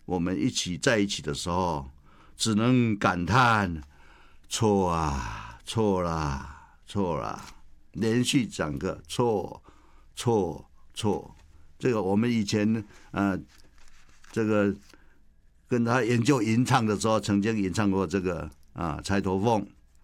我们一起在一起的时候，只能感叹错啊，错啦，错啦，连续讲个错，错，错。这个我们以前这个跟他研究吟唱的时候，曾经吟唱过这个钗头凤。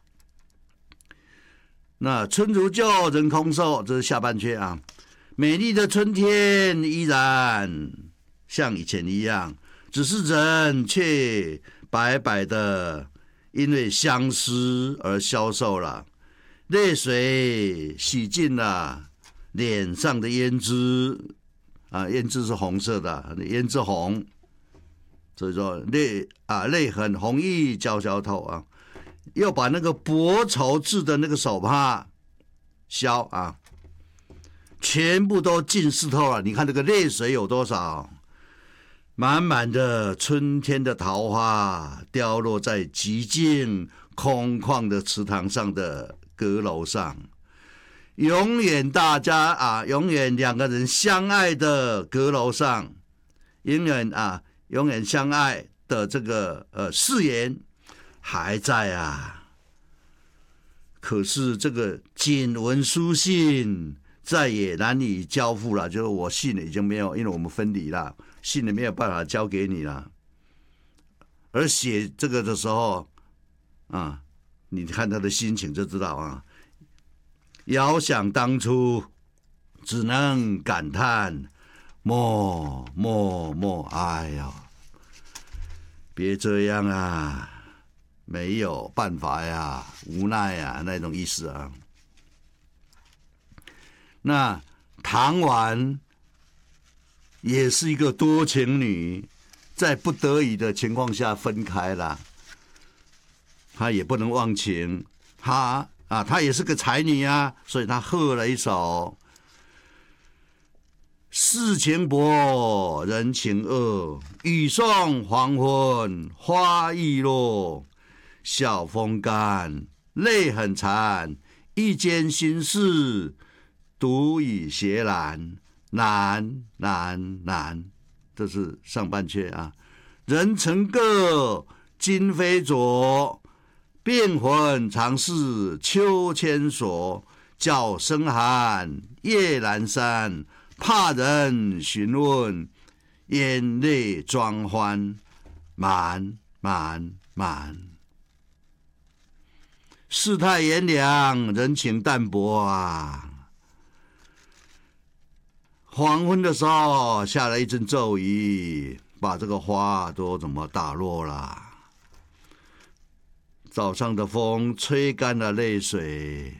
那春如旧，人空瘦，这是下半阙啊。美丽的春天依然像以前一样，只是人却白白的，因为相思而消瘦了，泪水洗尽了脸上的胭脂胭脂是红色的，胭脂红，所以说泪痕红浥鲛绡透啊。又把那个薄绸制的那个手帕绡全部都浸湿透了。你看这个泪水有多少？满满的春天的桃花凋落在寂静空旷的池塘上的阁楼上，永远大家永远两个人相爱的阁楼上，永远相爱的这个誓言还在啊。可是这个锦文书信再也难以交付了，就是我信已经没有，因为我们分离了，信也没有办法交给你了。而写这个的时候你看他的心情就知道遥想当初，只能感叹莫，哎呀，别这样啊，没有办法呀，无奈呀，那种意思啊。那唐婉也是一个多情女，在不得已的情况下分开了，她也不能忘情，她也是个才女啊，所以她和了一首世情薄，人情恶，雨送黄昏，花易落，晓风干，泪很残，一间心事，独倚斜栏，难，这是上半阙啊。人成各，今非昨，变魂常是秋千索，角声寒，夜阑珊，怕人询问，眼泪装欢，满。世态炎凉，人情淡薄啊。黄昏的时候下了一阵骤雨，把这个花都怎么打落了。早上的风吹干了泪水，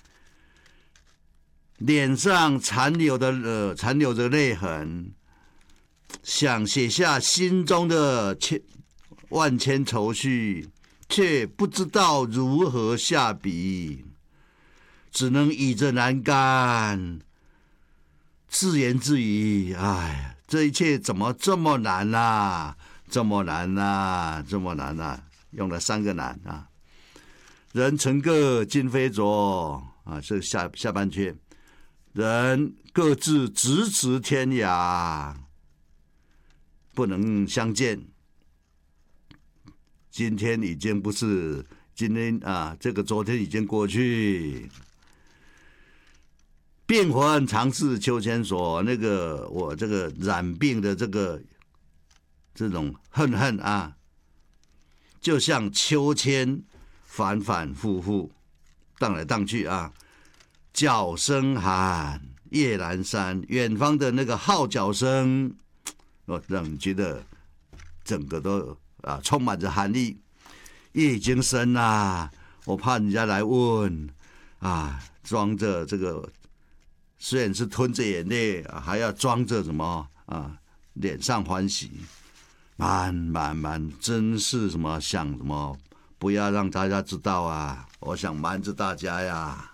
脸上残留着泪痕，想写下心中的万千愁绪，却不知道如何下笔，只能倚着栏杆自言自语，哎，这一切怎么这么难啊，这么难啊，用了3个难啊。人成各，今非昨这下半阙，人各自咫尺天涯，不能相见。今天已经不是今天这个昨天已经过去。变魂常是秋千索，那个我这个染病的这种恨就像秋千反反复复荡来荡去角声寒，夜阑珊，远方的那个号角声，让你觉得整个都充满着寒意。夜已经深啦，我怕人家来问装着这个。虽然是吞着眼泪，还要装着什么脸上欢喜，真是什么想什么，不要让大家知道我想瞒着大家呀。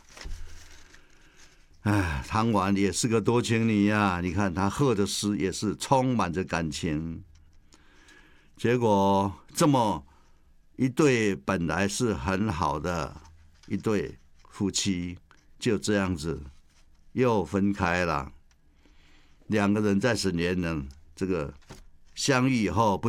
唐婉也是个多情女呀，你看她贺的诗也是充满着感情，结果这么一对本来是很好的一对夫妻，就这样子。又分开了，2个人在10年呢，这个相遇以后不